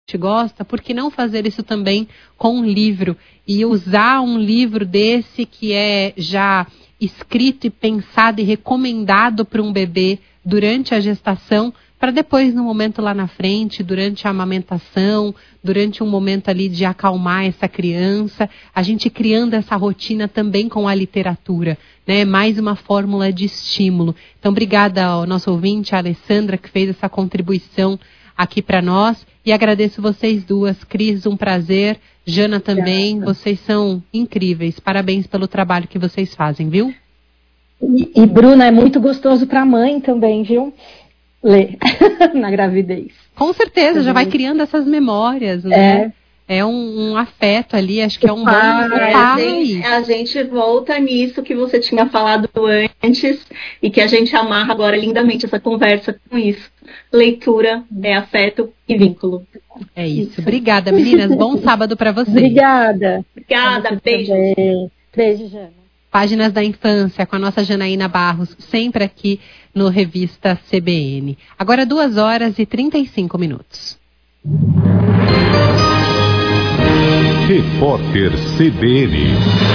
gosta, por que não fazer isso também com um livro? E usar um livro desse que é já escrito e pensado e recomendado para um bebê durante a gestação, para depois, no momento lá na frente, durante a amamentação, durante um momento ali de acalmar essa criança, a gente criando essa rotina também com a literatura, né? Mais uma fórmula de estímulo. Então, obrigada ao nosso ouvinte, a Alessandra, que fez essa contribuição aqui para nós, e agradeço vocês duas. Cris, um prazer. Jana também, vocês são incríveis. Parabéns pelo trabalho que vocês fazem, viu? E Bruna, é muito gostoso para a mãe também, viu? Ler na gravidez. Com certeza, já vai criando essas memórias, né? É um afeto ali, acho que é um bom pai. A gente volta nisso que você tinha falado antes e que a gente amarra agora lindamente essa conversa com isso. Leitura é afeto e vínculo. É isso. Obrigada, meninas. Bom sábado para vocês. Obrigada. Beijo. Beijo, Jana. Páginas da Infância, com a nossa Janaína Barros, sempre aqui no Revista CBN. Agora 2h35. Repórter CBN.